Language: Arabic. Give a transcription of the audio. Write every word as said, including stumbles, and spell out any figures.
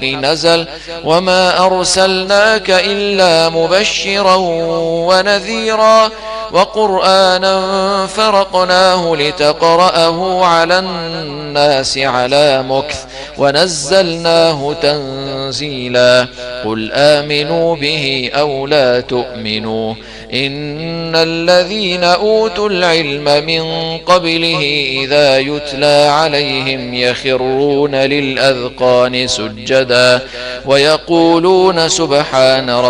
نزل وما أرسلناك إلا مبشرا ونذيرا وقرآنا فرقناه لتقرأه على الناس على مكث ونزلناه تنزيلا قل آمنوا به أو لا تؤمنوا إن الذين أوتوا العلم من قبله إذا يتلى عليهم يخرون للأذقان سجدا ويقولون سبحان